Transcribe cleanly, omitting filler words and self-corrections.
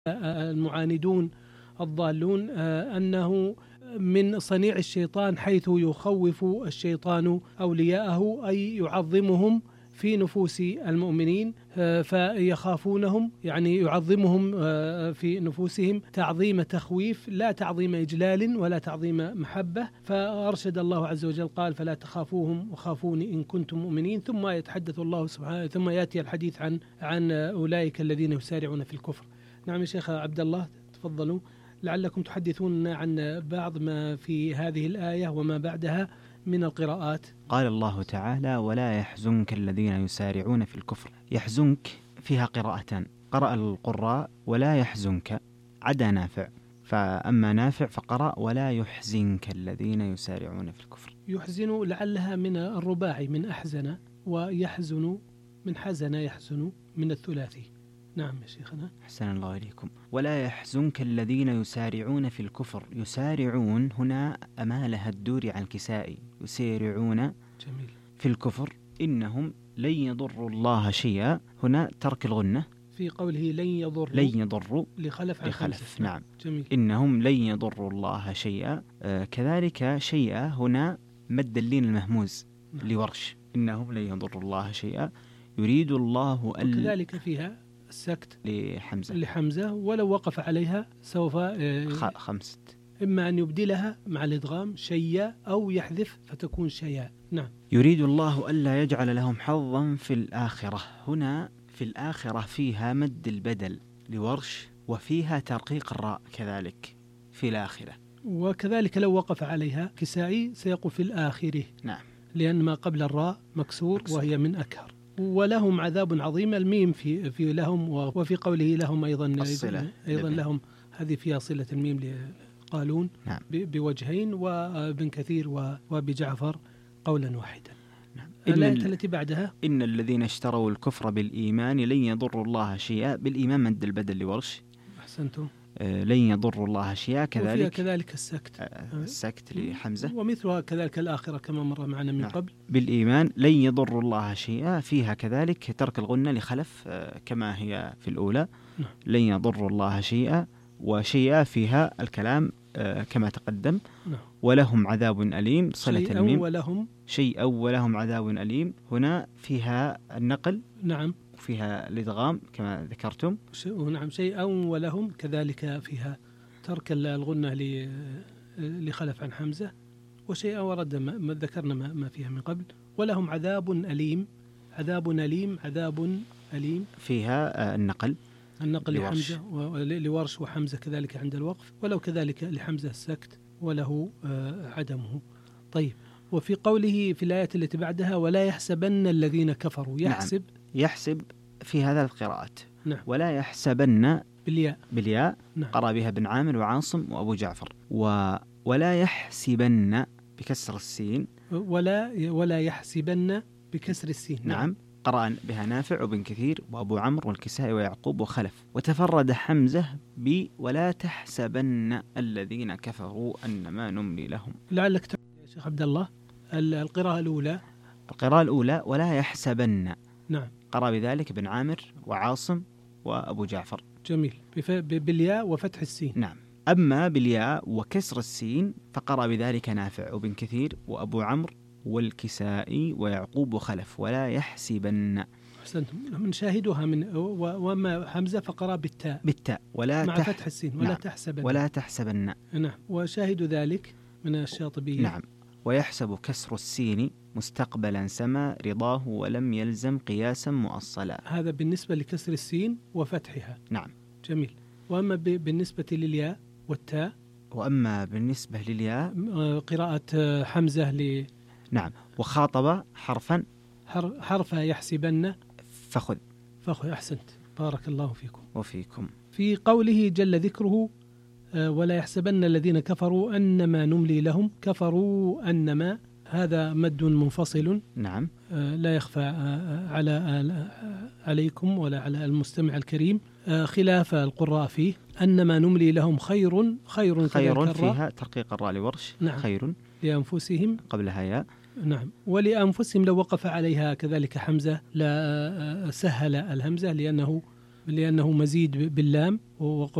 المعاندون الضالون أنه من صنيع الشيطان حيث يخوف الشيطان أولياءه أي يعظمهم في نفوس المؤمنين فيخافونهم، يعني يعظمهم في نفوسهم تعظيم تخويف لا تعظيم إجلال ولا تعظيم محبة. فأرشد الله عز وجل قال فلا تخافوهم وخافوني إن كنتم مؤمنين، ثم يتحدث الله سبحانه ثم يأتي الحديث عن أولئك الذين يسارعون في الكفر. نعم يا شيخ عبد الله تفضلوا، لعلكم تحدثون عن بعض ما في هذه الآية وما بعدها من القراءات. قال الله تعالى ولا يحزنك الذين يسارعون في الكفر. يحزنك فيها قراءتان، قرأ القراء ولا يحزنك عدا نافع، فأما نافع فقرأ ولا يحزنك الذين يسارعون في الكفر. يحزن لعلها من الرباعي من أحزن، ويحزن من حزن يحزن من الثلاثي. نعم يا شيخنا. أحسن الله إليكم. ولا يحزنك الذين يسارعون في الكفر. يسارعون هنا أمالها الدور عن الكسائي، يسارعون جميل في الكفر إنهم لن يضروا الله شيئا، هنا ترك الغنة في قوله لن يضروا لخلف نعم جميل. إنهم لن يضروا الله شيئا. كذلك شيئا هنا مد اللين المهموز لورش، إنهم لن يضروا الله شيئا يريد الله وكذلك فيها السكت لحمزة ولو وقف عليها سوف خمسة، إما أن يبدلها مع الإدغام شيئا أو يحذف فتكون شيئا. نعم. يريد الله ألا يجعل لهم حظا في الآخرة. هنا في الآخرة فيها مد البدل لورش وفيها ترقيق الراء كذلك في الآخرة، وكذلك لو وقف عليها كسائي سيقول في الآخره. نعم، لأن ما قبل الراء مكسور وهي من أكهر. ولهم عذاب عظيم، الميم في لهم، وفي قوله لهم أيضا لهم هذه فيها صلة الميم لقالون نعم. بوجهين، وابن كثير وبجعفر قولا واحدا. نعم. الآية التي بعدها إن الذين اشتروا الكفر بالإيمان لن يضروا الله شيئا، بالإيمان مد البدل لورش. أحسنتم. لن يضروا الله شيئا كذلك السكت لحمزة، ومثلها كذلك الآخرة كما مر معنا من قبل. بالإيمان لن يضروا الله شيئا فيها كذلك ترك الغنة لخلف كما هي في الأولى. لن يضروا الله شيئا، وشيئا فيها الكلام كما تقدم. ولهم عذاب أليم صلة الميم شيئا ولهم عذاب أليم، هنا فيها النقل نعم، وفيها الإدغام كما ذكرتم. نعم شيئا ولهم كذلك فيها ترك الغنة لخلف عن حمزة، وشيئا ورد ما ذكرنا ما فيها من قبل. ولهم عذاب أليم عذاب أليم فيها النقل لحمزة لورش وحمزة كذلك عند الوقف، ولو كذلك لحمزة السكت وله عدمه. طيب، وفي قوله في الآية التي بعدها ولا يحسبن الذين كفروا. يحسب في هذا القراءات. نعم. ولا يحسبن بالياء نعم. قرأ بها بن عامر وعاصم وأبو جعفر. ولا يحسبن بكسر السين. ولا يحسبن بكسر السين. نعم. قرأ بها نافع وبن كثير وأبو عمرو والكسائي ويعقوب وخلف. وتفرد حمزة ولا تحسبن الذين كفروا أنما نملي لهم. لعلك يا شيخ عبد الله القراءة الأولى ولا يحسبن. نعم. قرأ بذلك بن عامر وعاصم وأبو جعفر. جميل. بالياء وفتح السين. نعم. أما بالياء وكسر السين فقرأ بذلك نافع وبن كثير وأبو عمرو والكسائي ويعقوب وخلف. ولا يحسبن. أحسنتم. نشاهدها وما حمزة فقرأ بالتاء ولا مع فتح السين. ولا تحسبن. نعم. وشاهد ذلك من الشاطبية. نعم. ويحسب كسر السين مستقبلا سما رضاه ولم يلزم قياسا مؤصلا. هذا بالنسبة لكسر السين وفتحها. نعم. جميل. وأما بالنسبة للياء والتاء. وأما بالنسبة للياء قراءة حمزة نعم. وخاطب حرف يحسبن فخذ. أحسنت، بارك الله فيكم وفيكم. في قوله جل ذكره ولا يحسبن الذين كفروا أنما نملي لهم. كفروا أنما هذا مد منفصل. نعم. لا يخفى عليكم ولا على المستمع الكريم، خلاف القراء فيه. أنما نملي لهم خير فيها ترقيق الراء لورش. نعم. خير لأنفسهم قبلها ياء. نعم. ولأنفسهم لو وقف عليها كذلك حمزة لا سهل الهمزة، لأنه لأنه مزيد باللام